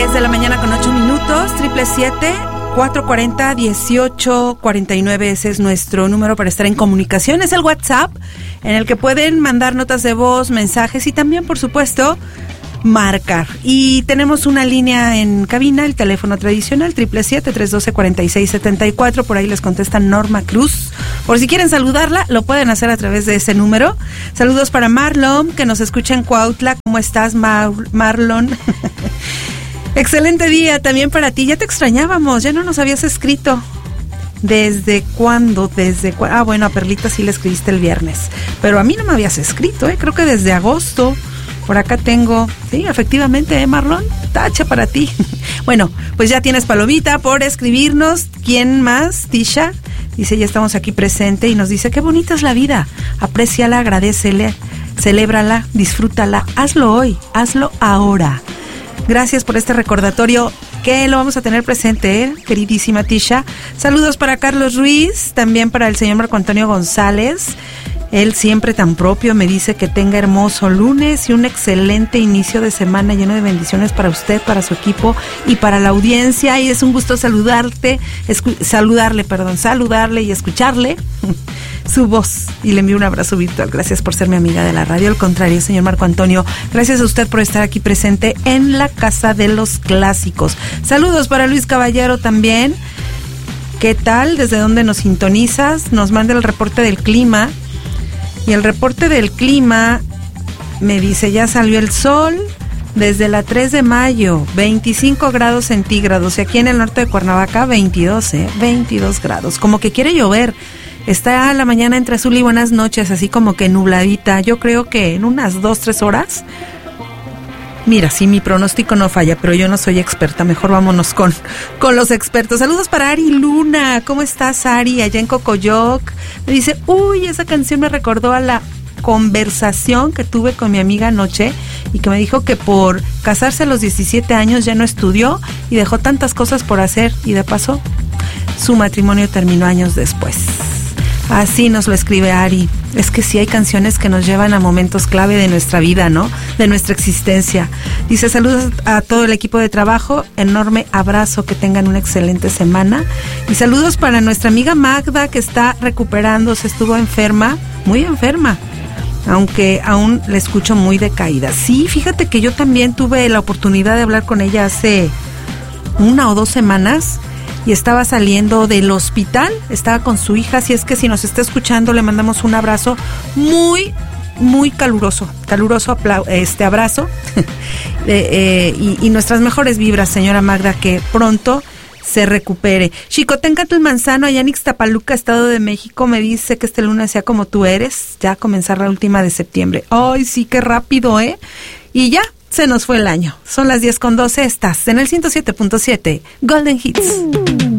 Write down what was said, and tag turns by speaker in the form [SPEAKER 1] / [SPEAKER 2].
[SPEAKER 1] 10 de la mañana con 8 minutos, 777-440-1849, ese es nuestro número para estar en comunicación, es el WhatsApp en el que pueden mandar notas de voz, mensajes y también, por supuesto, marcar. Y tenemos una línea en cabina, el teléfono tradicional, 777-312-4674, por ahí les contesta Norma Cruz. Por si quieren saludarla, lo pueden hacer a través de ese número. Saludos para Marlon, que nos escucha en Cuautla. ¿Cómo estás, Marlon? Excelente día también para ti. Ya te extrañábamos, ya no nos habías escrito. ¿Desde cuándo? Bueno, a Perlita sí le escribiste el viernes, pero a mí no me habías escrito, creo que desde agosto. Por acá tengo, sí, efectivamente, Marlon, tacha para ti. Bueno, pues ya tienes palomita por escribirnos. ¿Quién más? Tisha dice, ya estamos aquí presente y nos dice, qué bonita es la vida, apréciala, agradécele, celébrala, disfrútala, hazlo hoy, hazlo ahora. Gracias por este recordatorio que lo vamos a tener presente, queridísima Tisha. Saludos para Carlos Ruiz, también para el señor Marco Antonio González. Él siempre tan propio me dice que tenga hermoso lunes y un excelente inicio de semana lleno de bendiciones para usted, para su equipo y para la audiencia. Y es un gusto saludarle y escucharle su voz. Y le envío un abrazo virtual. Gracias por ser mi amiga de la radio. Al contrario, señor Marco Antonio, gracias a usted por estar aquí presente en la Casa de los Clásicos. Saludos para Luis Caballero también. ¿Qué tal? ¿Desde dónde nos sintonizas? Nos manda el reporte del clima. Y el reporte del clima me dice, ya salió el sol desde la 3 de mayo, 25 grados centígrados. Y aquí en el norte de Cuernavaca, 22 grados. Como que quiere llover. Está la mañana entre azul y buenas noches, así como que nubladita. Yo creo que en unas 2-3 horas... Mira, sí, mi pronóstico no falla, pero yo no soy experta. Mejor vámonos con los expertos. Saludos para Ari Luna. ¿Cómo estás, Ari? Allá en Cocoyoc. Me dice, uy, esa canción me recordó a la conversación que tuve con mi amiga anoche y que me dijo que por casarse a los 17 años ya no estudió y dejó tantas cosas por hacer. Y de paso, su matrimonio terminó años después. Así nos lo escribe Ari. Es que sí hay canciones que nos llevan a momentos clave de nuestra vida, ¿no? De nuestra existencia. Dice, saludos a todo el equipo de trabajo, enorme abrazo, que tengan una excelente semana. Y saludos para nuestra amiga Magda, que está recuperándose, estuvo enferma, muy enferma, aunque aún la escucho muy decaída. Sí, fíjate que yo también tuve la oportunidad de hablar con ella hace 1 o 2 semanas. Y estaba saliendo del hospital, estaba con su hija, así es que si nos está escuchando le mandamos un abrazo muy, muy caluroso abrazo y nuestras mejores vibras, señora Magda, que pronto se recupere. Xicoténcatl Manzano, allá en Ixtapaluca, Estado de México, me dice que este lunes sea como tú eres, ya a comenzar la última de septiembre. ¡Ay, sí, qué rápido, Y ya se nos fue el año. Son las 10:12, estás en el 107.7 Golden Hits.